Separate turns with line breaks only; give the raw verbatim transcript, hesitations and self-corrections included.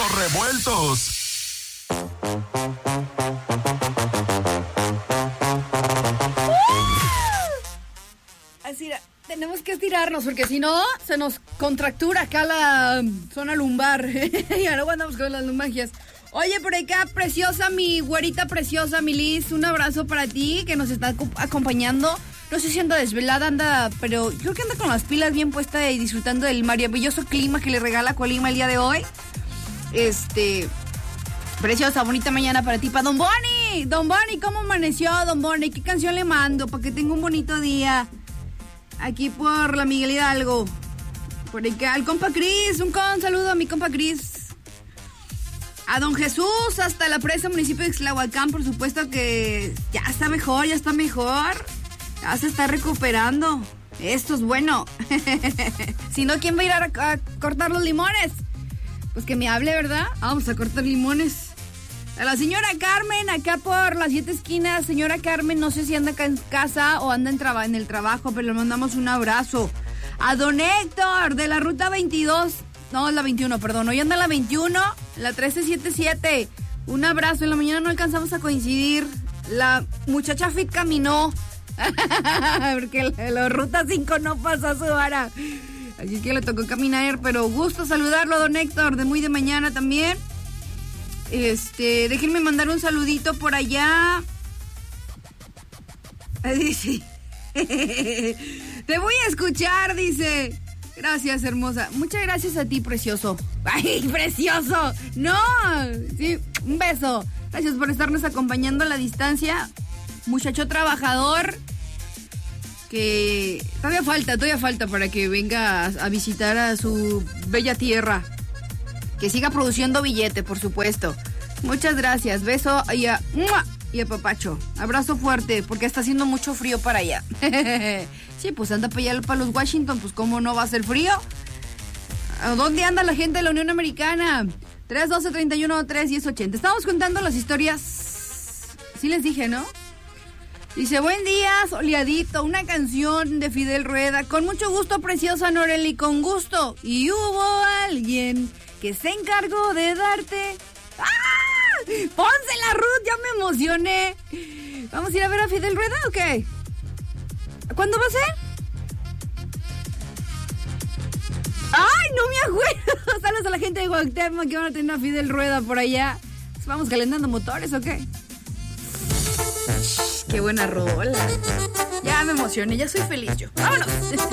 Los revueltos.
Así, tenemos que estirarnos porque si no se nos contractura acá la zona lumbar. Y ahora andamos con las lumbagias. Oye, por acá, preciosa, mi güerita preciosa, mi Liz, un abrazo para ti que nos está acompañando. No sé si anda desvelada, anda, pero yo creo que anda con las pilas bien puestas y disfrutando del maravilloso clima que le regala Colima el día de hoy. Este, preciosa, bonita mañana para ti, para Don Boni. Don Boni, ¿cómo amaneció, Don Boni? ¿Qué canción le mando para que tenga un bonito día? Aquí por la Miguel Hidalgo. Por acá, al compa Cris, un con saludo a mi compa Cris. A don Jesús, hasta la presa municipio de Ixtlahuacán, por supuesto que ya está mejor, ya está mejor. Ya se está recuperando. Esto es bueno. Si no, ¿quién va a ir a, a cortar los limones? Pues que me hable, ¿verdad? Vamos a cortar limones. A la señora Carmen, acá por las siete esquinas. Señora Carmen, no sé si anda acá en casa o anda en, traba, en el trabajo, pero le mandamos un abrazo. A don Héctor, de la ruta veintidós. No, la veintiuno, perdón. Hoy anda la veintiuno, la trece setenta y siete. Un abrazo. En la mañana no alcanzamos a coincidir. La muchacha fit caminó. Porque la, la ruta cinco no pasó a su hora. Así que le tocó caminar. Pero gusto saludarlo, don Héctor, de muy de mañana también. Este, déjenme mandar un saludito por allá. Dice, te voy a escuchar, dice. Gracias, hermosa. Muchas gracias a ti, precioso. ¡Ay, precioso! ¡No! Sí, un beso. Gracias por estarnos acompañando a la distancia. Muchacho trabajador. Que todavía falta, todavía falta para que venga a, a visitar a su bella tierra. Que siga produciendo billete, por supuesto. Muchas gracias. Beso y a, y a papacho. Abrazo fuerte, porque está haciendo mucho frío para allá. Sí, pues anda para allá para los Washington, pues cómo no va a ser frío. ¿A dónde anda la gente de la Unión Americana? tres doce, treinta y uno, tres diez, ochenta. Estamos contando las historias. Sí les dije, ¿no? Dice, buen día, soleadito, una canción de Fidel Rueda. Con mucho gusto, preciosa Noreli, con gusto. Y hubo alguien que se encargó de darte... ¡Ah! ¡Pónsela, Ruth! Ya me emocioné. ¿Vamos a ir a ver a Fidel Rueda o qué? ¿Cuándo va a ser? ¡Ay, no me acuerdo! Saludos a la gente de Guatemala que van a tener a Fidel Rueda por allá. ¿Vamos calentando motores o qué? ¡Qué buena rola! Ya me emocioné, ya soy feliz yo. ¡Vámonos!